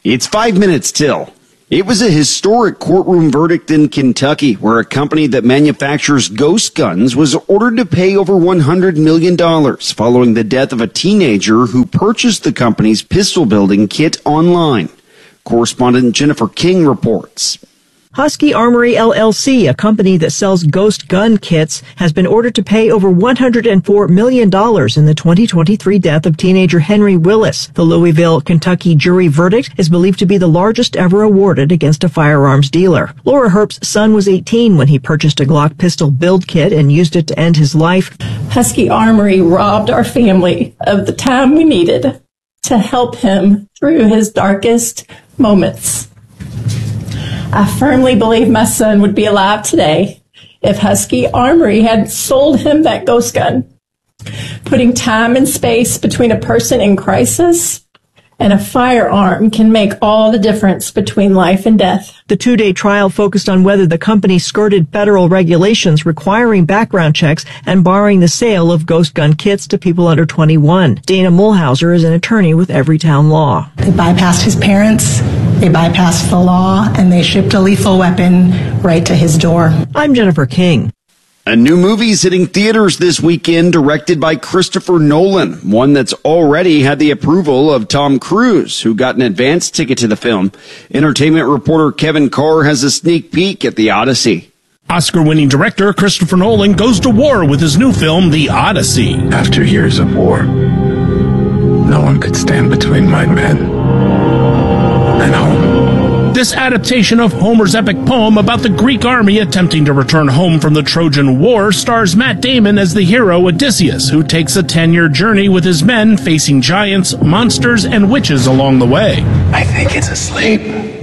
It's 5 minutes till. It was a historic courtroom verdict in Kentucky where a company that manufactures ghost guns was ordered to pay over $100 million following the death of a teenager who purchased the company's pistol building kit online. Correspondent Jennifer King reports. Husky Armory LLC, a company that sells ghost gun kits, has been ordered to pay over $104 million in the 2023 death of teenager Henry Willis. The Louisville, Kentucky jury verdict is believed to be the largest ever awarded against a firearms dealer. Laura Herbst's son was 18 when he purchased a Glock pistol build kit and used it to end his life. Husky Armory robbed our family of the time we needed to help him through his darkest moments. I firmly believe my son would be alive today if Husky Armory had sold him that ghost gun. Putting time and space between a person in crisis and a firearm can make all the difference between life and death. The two-day trial focused on whether the company skirted federal regulations requiring background checks and barring the sale of ghost gun kits to people under 21. Dana Mulhauser is an attorney with Everytown Law. They bypassed his parents, they bypassed the law, and they shipped a lethal weapon right to his door. I'm Jennifer King. A new movie is hitting theaters this weekend, directed by Christopher Nolan, one that's already had the approval of Tom Cruise, who got an advance ticket to the film. Entertainment reporter Kevin Carr has a sneak peek at The Odyssey. Oscar-winning director Christopher Nolan goes to war with his new film, The Odyssey. After years of war, no one could stand between my men and home. This adaptation of Homer's epic poem about the Greek army attempting to return home from the Trojan War stars Matt Damon as the hero Odysseus, who takes a 10-year journey with his men facing giants, monsters, and witches along the way. I think it's asleep.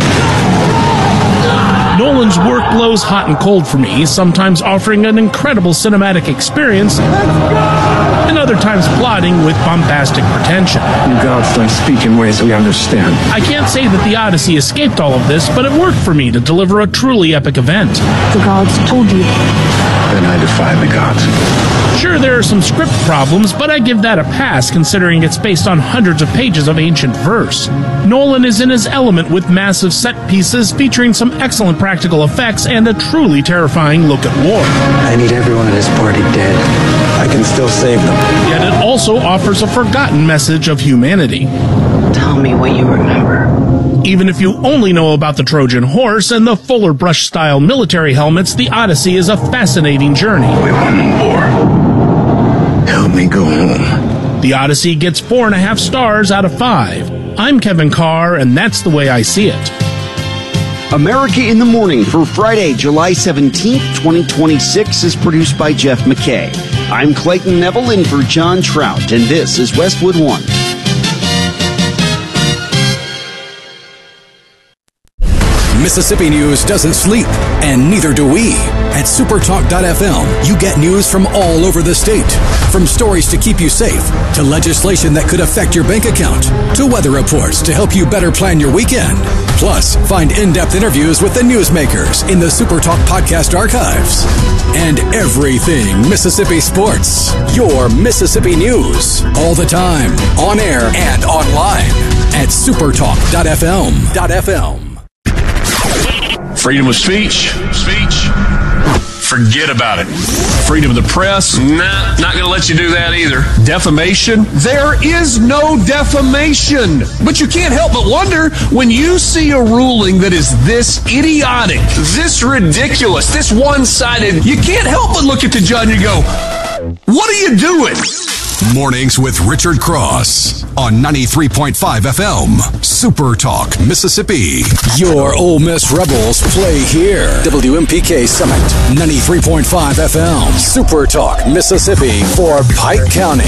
Nolan's work blows hot and cold for me, sometimes offering an incredible cinematic experience, and other times plotting with bombastic pretension. You gods don't speak in ways we understand. I can't say that The Odyssey escaped all of this, but it worked for me to deliver a truly epic event. The gods told you. Then I defy the gods. Sure, there are some script problems, but I give that a pass considering it's based on hundreds of pages of ancient verse. Nolan is in his element with massive set pieces featuring some excellent practical effects and a truly terrifying look at war. I need everyone in this party dead. I can still save them. Yet it also offers a forgotten message of humanity. Tell me what you remember. Even if you only know about the Trojan horse and the Fuller Brush-style military helmets, The Odyssey is a fascinating journey. We won the war. Help me go home. The Odyssey gets 4.5 stars out of 5. I'm Kevin Carr, and that's the way I see it. America in the Morning for Friday, July 17th, 2026 is produced by Jeff McKay. I'm Clayton Neville in for John Trout, and this is Westwood One. Mississippi news doesn't sleep, and neither do we. At supertalk.fm, you get news from all over the state. From stories to keep you safe, to legislation that could affect your bank account, to weather reports to help you better plan your weekend. Plus, find in-depth interviews with the newsmakers in the Supertalk podcast archives. And everything Mississippi sports. Your Mississippi news. All the time, on air and online. At supertalk.fm. Freedom of speech. Forget about it. Freedom of the press. Nah, not going to let you do that either. Defamation. There is no defamation. But you can't help but wonder when you see a ruling that is this idiotic, this ridiculous, this one-sided, you can't help but look at the judge and go, what are you doing? Mornings with Richard Cross on 93.5 FM, Super Talk, Mississippi. Your Ole Miss Rebels play here. WMPK Summit, 93.5 FM, Super Talk, Mississippi for Pike County.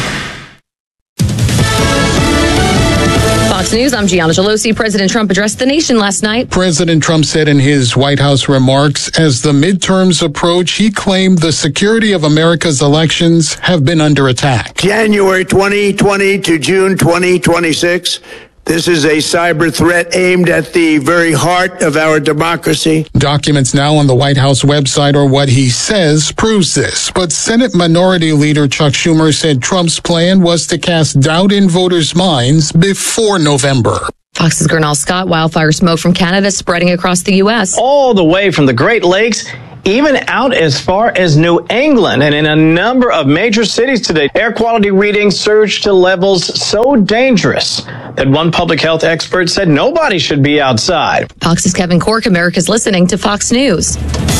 Fox News, I'm Gianna Gelosi. President Trump addressed the nation last night. President Trump said in his White House remarks, as the midterms approach, he claimed the security of America's elections have been under attack. January 2020 to June 2026. This is a cyber threat aimed at the very heart of our democracy. Documents now on the White House website or what he says proves this. But Senate Minority Leader Chuck Schumer said Trump's plan was to cast doubt in voters' minds before November. Fox's Gernal Scott. Wildfire smoke from Canada spreading across the U.S. All the way from the Great Lakes, even out as far as New England. And in a number of major cities today, air quality readings surged to levels so dangerous that one public health expert said nobody should be outside. Fox's Kevin Cork. America's listening to Fox News.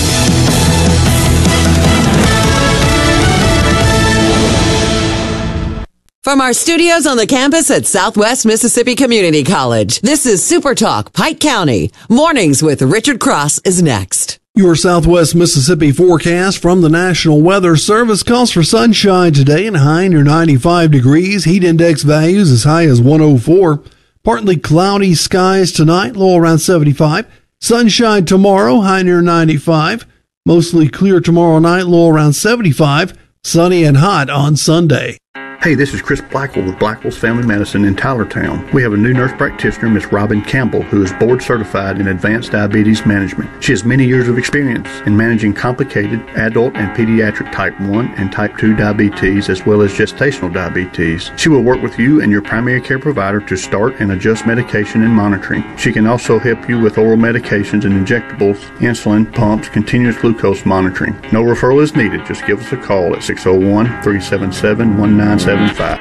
From our studios on the campus at Southwest Mississippi Community College, this is Super Talk Pike County. Mornings with Richard Cross is next. Your Southwest Mississippi forecast from the National Weather Service calls for sunshine today and high near 95 degrees. Heat index values as high as 104. Partly cloudy skies tonight, low around 75. Sunshine tomorrow, high near 95. Mostly clear tomorrow night, low around 75. Sunny and hot on Sunday. Hey, this is Chris Blackwell with Blackwell's Family Medicine in Tylertown. We have a new nurse practitioner, Miss Robin Campbell, who is board certified in advanced diabetes management. She has many years of experience in managing complicated adult and pediatric type 1 and type 2 diabetes, as well as gestational diabetes. She will work with you and your primary care provider to start and adjust medication and monitoring. She can also help you with oral medications and injectables, insulin, pumps, continuous glucose monitoring. No referral is needed. Just give us a call at 601-377-1975.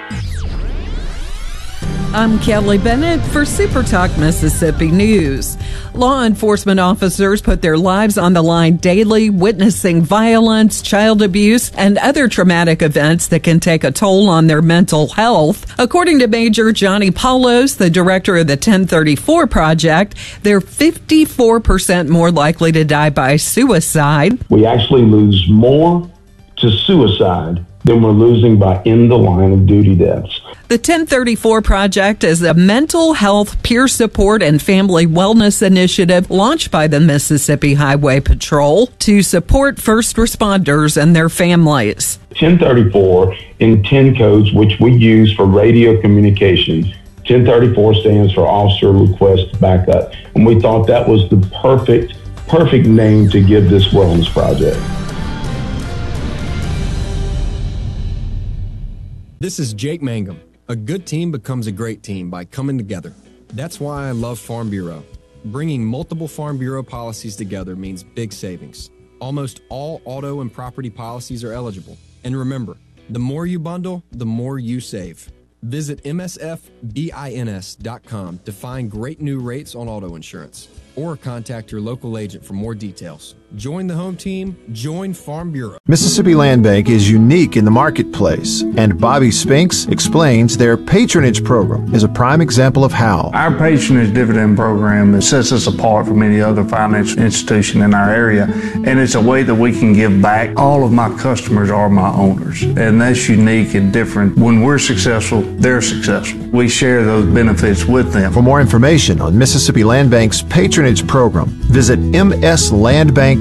I'm Kelly Bennett for Super Talk Mississippi News. Law enforcement officers put their lives on the line daily, witnessing violence, child abuse, and other traumatic events that can take a toll on their mental health. According to Major Johnny Paulos, the director of the 1034 Project, they're 54% more likely to die by suicide. We actually lose more to suicide than we're losing by in the line of duty deaths. The 1034 Project is a mental health, peer support, and family wellness initiative launched by the Mississippi Highway Patrol to support first responders and their families. 1034 in 10 codes, which we use for radio communications. 1034 stands for Officer Request Backup. And we thought that was the perfect name to give this wellness project. This is Jake Mangum. A good team becomes a great team by coming together. That's why I love Farm Bureau. Bringing multiple Farm Bureau policies together means big savings. Almost all auto and property policies are eligible. And remember, the more you bundle, the more you save. Visit msfbins.com to find great new rates on auto insurance, or contact your local agent for more details. Join the home team, join Farm Bureau. Mississippi Land Bank is unique in the marketplace, and Bobby Spinks explains their patronage program is a prime example of how. Our patronage dividend program sets us apart from any other financial institution in our area, and it's a way that we can give back. All of my customers are my owners, and that's unique and different. When we're successful, they're successful. We share those benefits with them. For more information on Mississippi Land Bank's patronage program, visit mslandbank.com.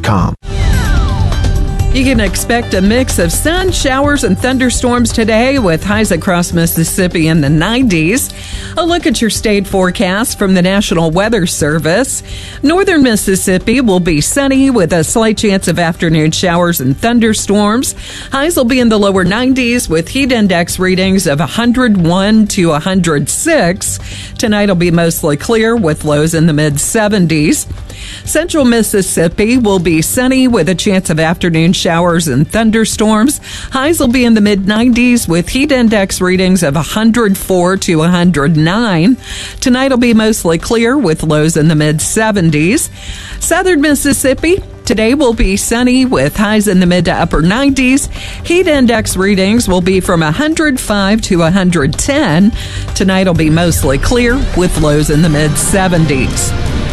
You can expect a mix of sun, showers, and thunderstorms today with highs across Mississippi in the 90s. A look at your state forecast from the National Weather Service. Northern Mississippi will be sunny with a slight chance of afternoon showers and thunderstorms. Highs will be in the lower 90s with heat index readings of 101 to 106. Tonight will be mostly clear with lows in the mid-70s. Central Mississippi will be sunny with a chance of afternoon showers and thunderstorms. Highs will be in the mid-90s with heat index readings of 104 to 109. Tonight will be mostly clear with lows in the mid-70s. Southern Mississippi, today will be sunny with highs in the mid to upper 90s. Heat index readings will be from 105 to 110. Tonight will be mostly clear with lows in the mid-70s.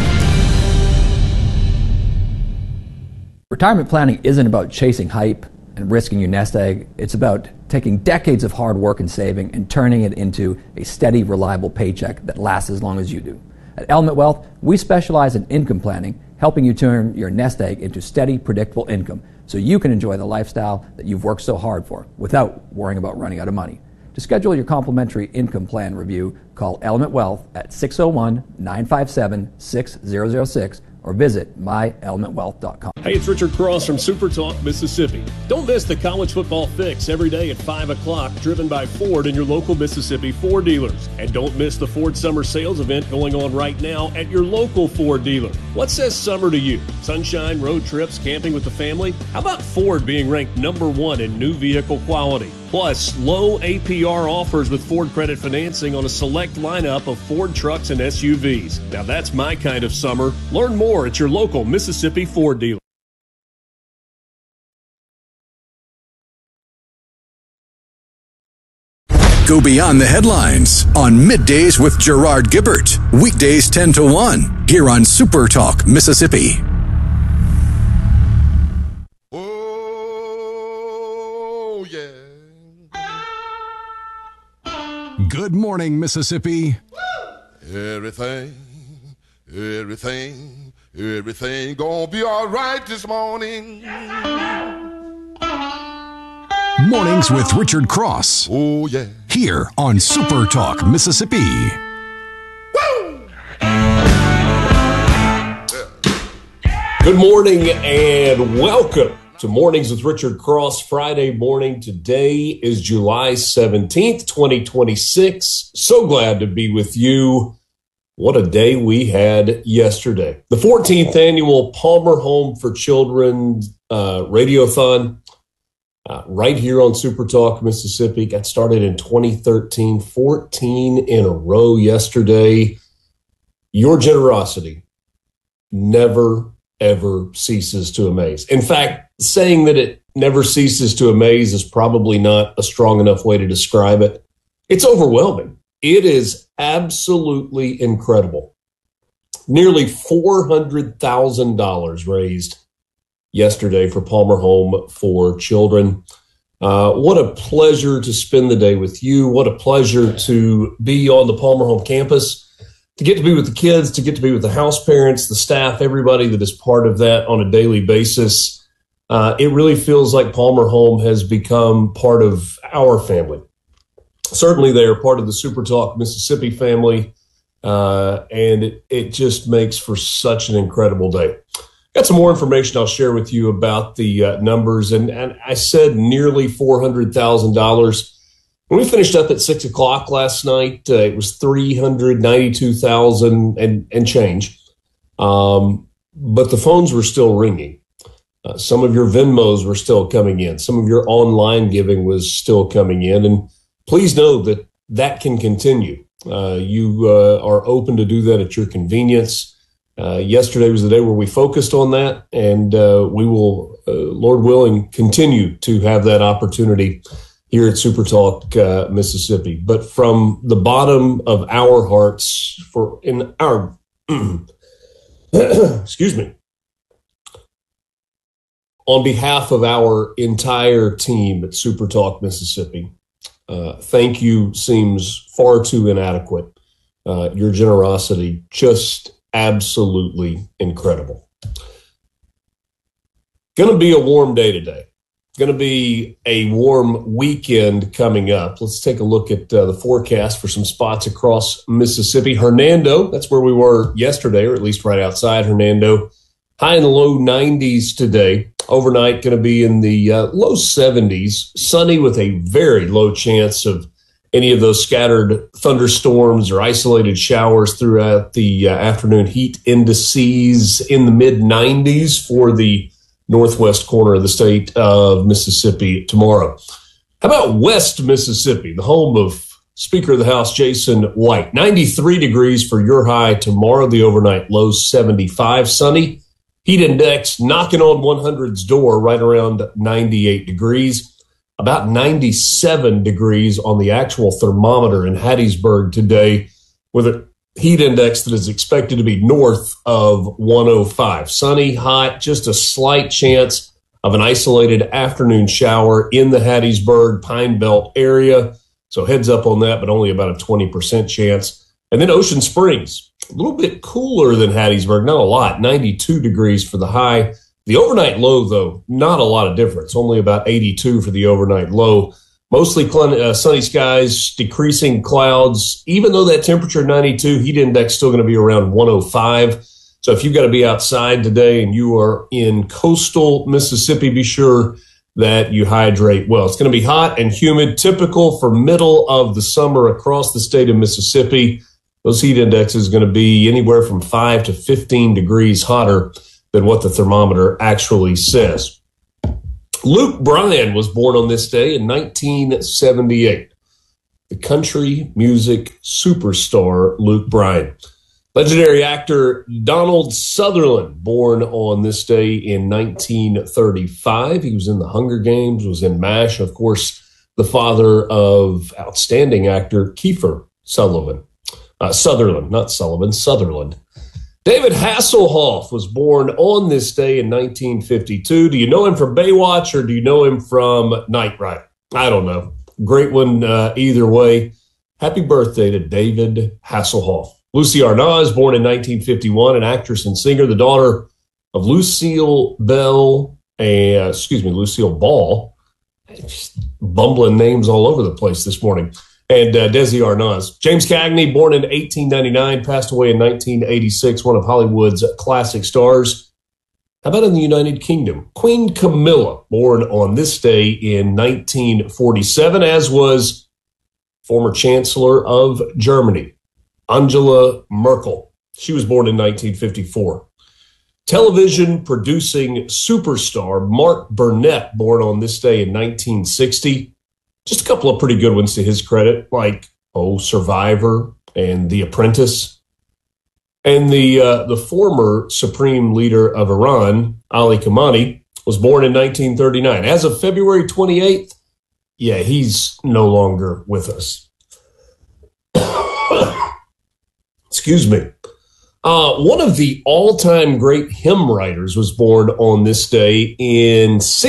Retirement planning isn't about chasing hype and risking your nest egg. It's about taking decades of hard work and saving and turning it into a steady, reliable paycheck that lasts as long as you do. At Element Wealth, we specialize in income planning, helping you turn your nest egg into steady, predictable income so you can enjoy the lifestyle that you've worked so hard for without worrying about running out of money. To schedule your complimentary income plan review, call Element Wealth at 601-957-6006 or visit myelementwealth.com. Hey, it's Richard Cross from Super Talk, Mississippi. Don't miss the college football fix every day at 5 o'clock, driven by Ford and your local Mississippi Ford dealers. And don't miss the Ford Summer Sales event going on right now at your local Ford dealer. What says summer to you? Sunshine, road trips, camping with the family? How about Ford being ranked #1 in new vehicle quality? Plus, low APR offers with Ford credit financing on a select lineup of Ford trucks and SUVs. Now that's my kind of summer. Learn more at your local Mississippi Ford dealer. Go beyond the headlines on Middays with Gerard Gibbert. Weekdays 10 to 1 here on Super Talk, Mississippi. Oh, yeah. Good morning, Mississippi. Everything gonna be all right this morning. Mornings with Richard Cross. Oh, yeah. Here on Super Talk, Mississippi. Good morning and welcome to Mornings with Richard Cross. Friday morning. Today is July 17th, 2026. So glad to be with you. What a day we had yesterday. The 14th annual Palmer Home for Children Radiothon right here on Super Talk, Mississippi. Got started in 2013, 14 in a row yesterday. Your generosity never, ever ceases to amaze. In fact, saying that it never ceases to amaze is probably not a strong enough way to describe it. It's overwhelming. It is absolutely incredible. Nearly $400,000 raised yesterday for Palmer Home for Children. What a pleasure to spend the day with you. What a pleasure to be on the Palmer Home campus, to get to be with the kids, to get to be with the house parents, the staff, everybody that is part of that on a daily basis. It really feels like Palmer Home has become part of our family. Certainly they are part of the Super Talk Mississippi family, and it just makes for such an incredible day. Got some more information I'll share with you about the numbers, and I said nearly $400,000. When we finished up at 6 o'clock last night, it was $392,000 and change, but the phones were still ringing. Some of your Venmos were still coming in. Some of your online giving was still coming in, and please know that that can continue. You are open to do that at your convenience. Yesterday was the day where we focused on that, and we will, Lord willing, continue to have that opportunity here at Super Talk Mississippi. But from the bottom of our hearts, in our excuse me, on behalf of our entire team at Super Talk Mississippi, thank you seems far too inadequate. Your generosity, just absolutely incredible. Going to be a warm day today. Going to be a warm weekend coming up. Let's take a look at the forecast for some spots across Mississippi. Hernando, that's where we were yesterday, or at least right outside Hernando. High in the low 90s today. Overnight going to be in the low 70s. Sunny with a very low chance of any of those scattered thunderstorms or isolated showers throughout the afternoon. Heat indices in the mid-90s for the northwest corner of the state of Mississippi tomorrow. How about West Mississippi, the home of Speaker of the House Jason White? 93 degrees for your high tomorrow. The overnight low 75. Sunny. Heat index knocking on 100's door right around 98 degrees. About 97 degrees on the actual thermometer in Hattiesburg today, with a heat index that is expected to be north of 105. Sunny, hot, just a slight chance of an isolated afternoon shower in the Hattiesburg Pine Belt area. So heads up on that, but only about a 20% chance. And then Ocean Springs, a little bit cooler than Hattiesburg, not a lot, 92 degrees for the high. The overnight low, though, not a lot of difference, only about 82 for the overnight low. Mostly sunny skies, decreasing clouds. Even though that temperature 92, heat index still going to be around 105. So if you've got to be outside today and you are in coastal Mississippi, be sure that you hydrate well. It's going to be hot and humid, typical for middle of the summer across the state of Mississippi. Those heat indexes are going to be anywhere from 5 to 15 degrees hotter than what the thermometer actually says. Luke Bryan was born on this day in 1978. The country music superstar Luke Bryan. Legendary actor Donald Sutherland, born on this day in 1935. He was in The Hunger Games, was in MASH, of course, the father of outstanding actor Kiefer Sutherland. Sutherland. David Hasselhoff was born on this day in 1952. Do you know him from Baywatch or do you know him from Knight Rider? I don't know. Great one either way. Happy birthday to David Hasselhoff. Lucy Arnaz, born in 1951, an actress and singer, the daughter of Lucille Ball. Just bumbling names all over the place this morning. And Desi Arnaz. James Cagney, born in 1899, passed away in 1986, one of Hollywood's classic stars. How about in the United Kingdom? Queen Camilla, born on this day in 1947, as was former Chancellor of Germany, Angela Merkel. She was born in 1954. Television producing superstar Mark Burnett, born on this day in 1960. Just a couple of pretty good ones to his credit, like Survivor and The Apprentice. And the former supreme leader of Iran, Ali Khamenei, was born in 1939. As of February 28th, he's no longer with us. Excuse me. One of the all-time great hymn writers was born on this day in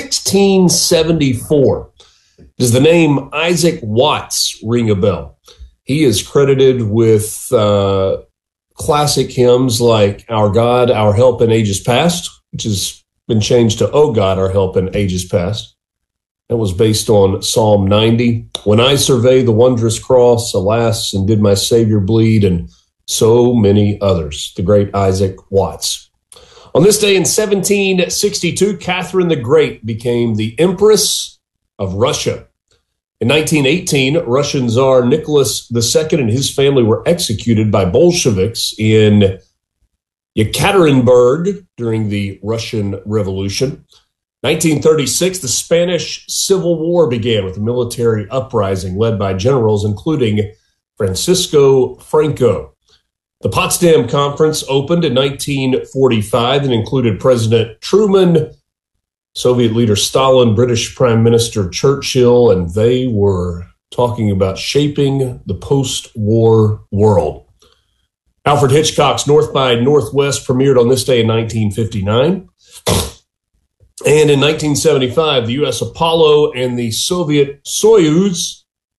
1674. Does the name Isaac Watts ring a bell? He is credited with classic hymns like Our God, Our Help in Ages Past, which has been changed to Oh God, Our Help in Ages Past. That was based on Psalm 90. When I survey the wondrous cross, alas, and did my Savior bleed, and so many others. The great Isaac Watts. On this day in 1762, Catherine the Great became the Empress of Russia. In 1918, Russian Tsar Nicholas II and his family were executed by Bolsheviks in Yekaterinburg during the Russian Revolution. 1936, the Spanish Civil War began with a military uprising led by generals including Francisco Franco. The Potsdam Conference opened in 1945 and included President Truman, Soviet leader Stalin, British Prime Minister Churchill, and they were talking about shaping the post-war world. Alfred Hitchcock's North by Northwest premiered on this day in 1959. And in 1975, the U.S. Apollo and the Soviet Soyuz,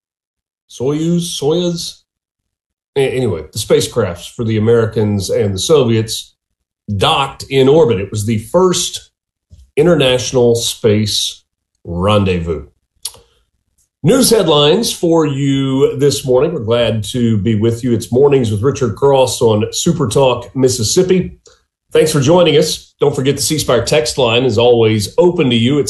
anyway, the spacecrafts for the Americans and the Soviets docked in orbit. It was the first international space rendezvous. News headlines for you this morning. We're glad to be with you. It's Mornings with Richard Cross on Super Talk Mississippi. Thanks for joining us. Don't forget the C Spire text line is always open to you at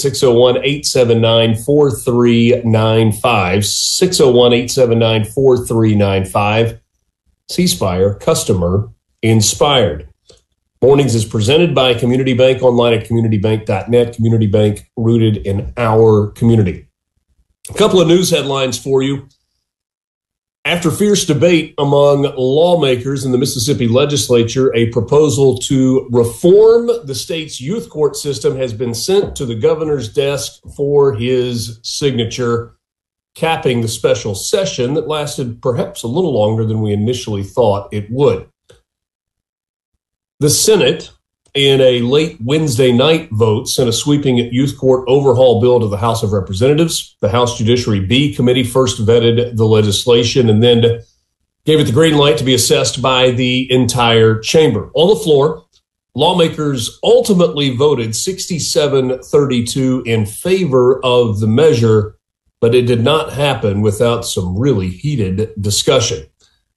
601-879-4395. 601-879-4395. C Spire, customer inspired. Mornings is presented by Community Bank, online at communitybank.net. Community Bank, rooted in our community. A couple of news headlines for you. After fierce debate among lawmakers in the Mississippi legislature, a proposal to reform the state's youth court system has been sent to the governor's desk for his signature, capping the special session that lasted perhaps a little longer than we initially thought it would. The Senate, in a late Wednesday night vote, sent a sweeping youth court overhaul bill to the House of Representatives. The House Judiciary B Committee first vetted the legislation and then gave it the green light to be assessed by the entire chamber. On the floor, lawmakers ultimately voted 67-32 in favor of the measure, but it did not happen without some really heated discussion.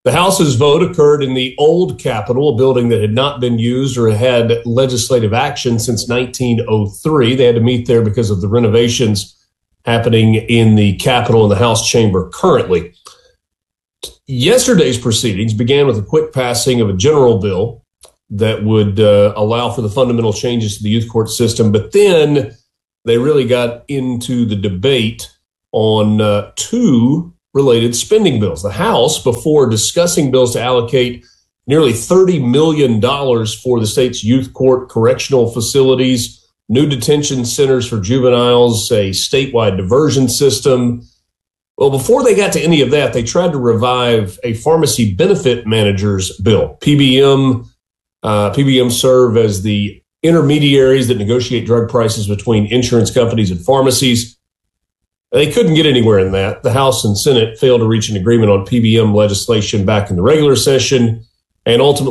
The House's vote occurred in the old Capitol, a building that had not been used or had legislative action since 1903. They had to meet there because of the renovations happening in the Capitol and the House chamber currently. Yesterday's proceedings began with a quick passing of a general bill that would allow for the fundamental changes to the youth court system, but then they really got into the debate on two related spending bills. The House, before discussing bills to allocate nearly $30 million for the state's youth court correctional facilities, new detention centers for juveniles, a statewide diversion system. Well, before they got to any of that, they tried to revive a pharmacy benefit managers bill. PBM serve as the intermediaries that negotiate drug prices between insurance companies and pharmacies. They couldn't get anywhere in that. The House and Senate failed to reach an agreement on PBM legislation back in the regular session, and ultimately